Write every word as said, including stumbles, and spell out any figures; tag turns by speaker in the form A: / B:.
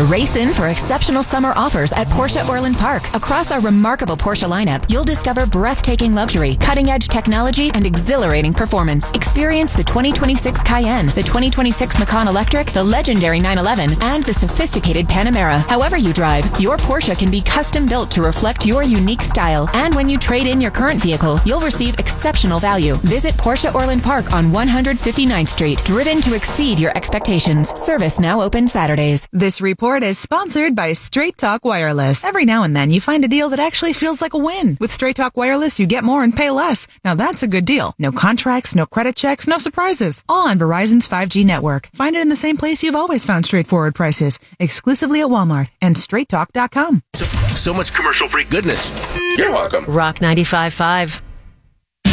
A: Race in for exceptional summer offers at Porsche Orland Park. Across our remarkable Porsche lineup, you'll discover breathtaking luxury, cutting-edge technology, and exhilarating performance. Experience the twenty twenty-six Cayenne, the twenty twenty-six Macan Electric, the legendary nine eleven, and the sophisticated Panamera. However you drive, your Porsche can be custom built to reflect your unique style. And when you trade in your current vehicle, you'll receive exceptional value. Visit Porsche Orland Park on one hundred fifty-ninth Street, driven to exceed your expectations. Service now open Saturdays.
B: This report is sponsored by Straight Talk Wireless. Every now and then you find a deal that actually feels like a win. With Straight Talk Wireless, you get more and pay less. Now that's a good deal. No contracts, no credit checks, no surprises. All on Verizon's five G network. Find it in the same place you've always found straightforward prices. Exclusively at Walmart and straight talk dot com.
C: So, so much commercial-free goodness. You're welcome.
D: Rock ninety-five point five.